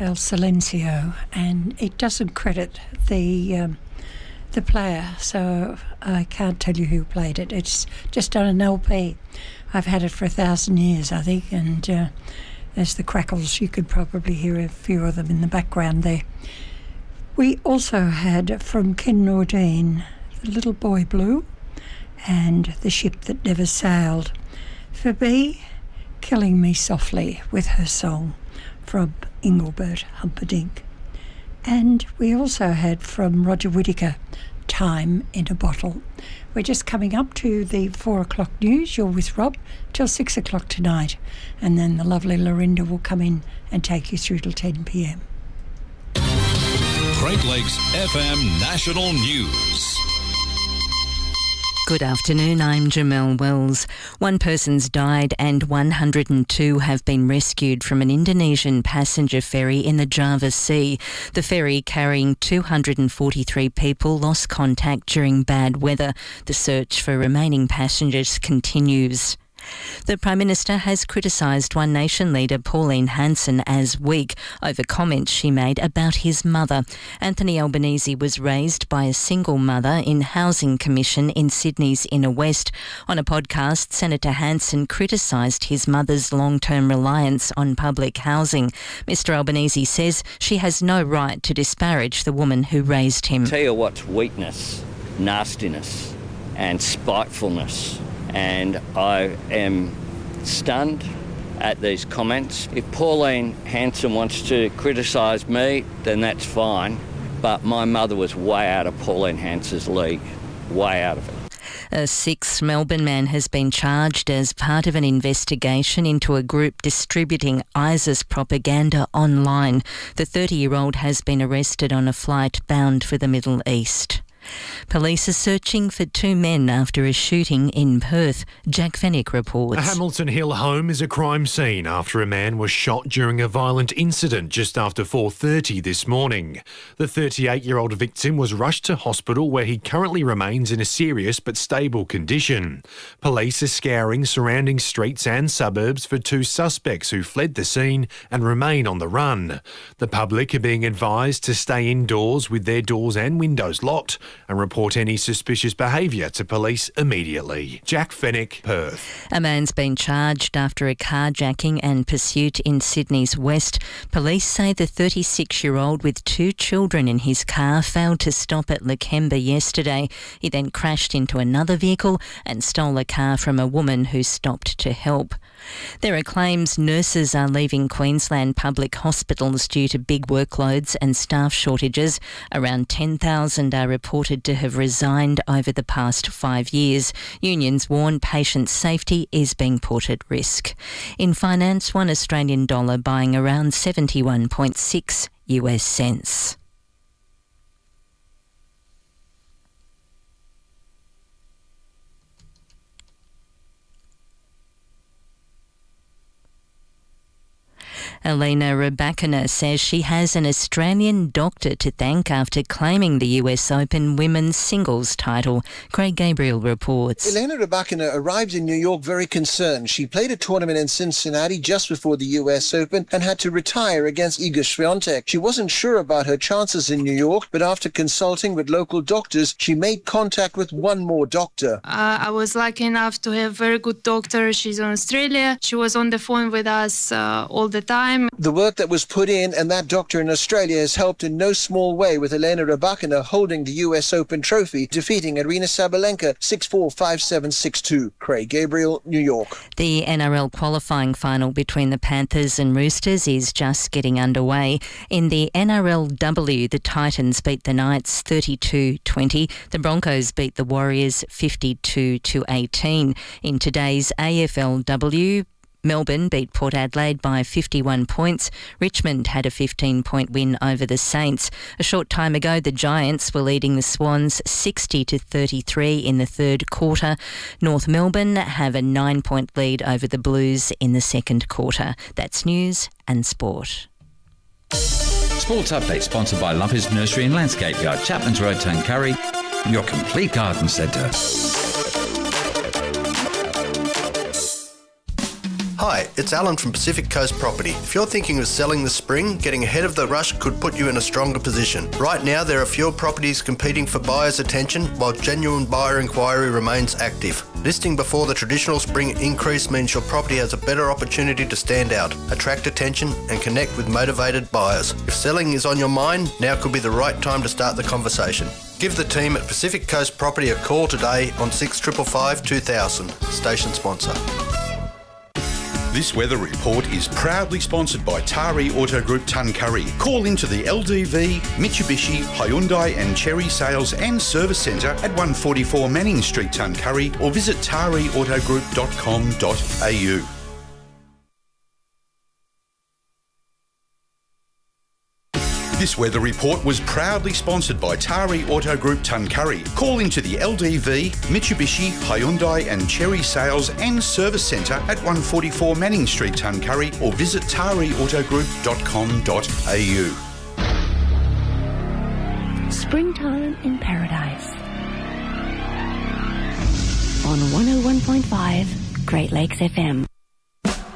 El Silencio, and it doesn't credit the player, so I can't tell you who played it. It's just on an LP. I've had it for 1,000 years, I think, and there's the crackles. You could probably hear a few of them in the background there. We also had from Ken Nordine, The Little Boy Blue, and The Ship That Never Sailed. For B, Killing Me Softly with her song from Engelbert Humperdinck. And we also had from Roger Whittaker, Time in a Bottle. We're just coming up to the 4 o'clock news. You're with Rob till 6 o'clock tonight. And then the lovely Lorinda will come in and take you through till 10 p.m. Great Lakes FM National News. Good afternoon, I'm Jamelle Wells. One person's died and 102 have been rescued from an Indonesian passenger ferry in the Java Sea. The ferry carrying 243 people lost contact during bad weather. The search for remaining passengers continues. The Prime Minister has criticised One Nation leader Pauline Hanson as weak over comments she made about his mother. Anthony Albanese was raised by a single mother in Housing Commission in Sydney's Inner West. On a podcast, Senator Hanson criticised his mother's long-term reliance on public housing. Mr Albanese says she has no right to disparage the woman who raised him. Tell you what's weakness, nastiness and spitefulness. And I am stunned at these comments. If Pauline Hanson wants to criticise me, then that's fine. But my mother was way out of Pauline Hanson's league, way out of it. A sixth Melbourne man has been charged as part of an investigation into a group distributing ISIS propaganda online. The 30-year-old has been arrested on a flight bound for the Middle East. Police are searching for two men after a shooting in Perth. Jack Fennick reports. A Hamilton Hill home is a crime scene after a man was shot during a violent incident just after 4:30 this morning. The 38-year-old victim was rushed to hospital where he currently remains in a serious but stable condition. Police are scouring surrounding streets and suburbs for two suspects who fled the scene and remain on the run. The public are being advised to stay indoors with their doors and windows locked and report any suspicious behaviour to police immediately. Jack Fennick, Perth. A man's been charged after a carjacking and pursuit in Sydney's West. Police say the 36-year-old with two children in his car failed to stop at Lakemba yesterday. He then crashed into another vehicle and stole a car from a woman who stopped to help. There are claims nurses are leaving Queensland public hospitals due to big workloads and staff shortages. Around 10,000 are reported to have resigned over the past 5 years. Unions warn patient safety is being put at risk. In finance, one Australian dollar buying around 71.6 US cents. Elena Rybakina says she has an Australian doctor to thank after claiming the US Open women's singles title. Craig Gabriel reports. Elena Rybakina arrived in New York very concerned. She played a tournament in Cincinnati just before the US Open and had to retire against Iga Swiatek. She wasn't sure about her chances in New York, but after consulting with local doctors, she made contact with one more doctor. I was lucky enough to have a very good doctor. She's in Australia. She was on the phone with us all the time. The work that was put in and that doctor in Australia has helped in no small way with Elena Rybakina holding the US Open trophy, defeating Aryna Sabalenka 6-4, 5-7, 6-2. Craig Gabriel, New York. The NRL qualifying final between the Panthers and Roosters is just getting underway. In the NRLW, the Titans beat the Knights 32-20. The Broncos beat the Warriors 52-18. In today's AFLW, Melbourne beat Port Adelaide by 51 points. Richmond had a 15-point win over the Saints. A short time ago, the Giants were leading the Swans 60-33 in the third quarter. North Melbourne have a 9-point lead over the Blues in the second quarter. That's news and sport. Sports Update sponsored by Lumpy's Nursery and Landscape Yard, Chapman's Road, Tuncurry, your complete garden centre. Hi, Hi, it's Alan from Pacific Coast Property. If you're thinking of selling this spring, getting ahead of the rush could put you in a stronger position. Right now, there are fewer properties competing for buyers' attention, while genuine buyer inquiry remains active. Listing before the traditional spring increase means your property has a better opportunity to stand out, attract attention and connect with motivated buyers. If selling is on your mind, now could be the right time to start the conversation. Give the team at Pacific Coast Property a call today on 6555 2000. Station sponsor. This weather report is proudly sponsored by Tari Auto Group Tuncurry. Call into the LDV, Mitsubishi, Hyundai and Cherry Sales and Service Centre at 144 Manning Street, Tuncurry, or visit tariautogroup.com.au. This weather report was proudly sponsored by Tari Auto Group Tuncurry. Call into the LDV, Mitsubishi, Hyundai and Cherry Sales and Service Centre at 144 Manning Street, Tuncurry, or visit tariautogroup.com.au. Springtime in Paradise. On 101.5 Great Lakes FM.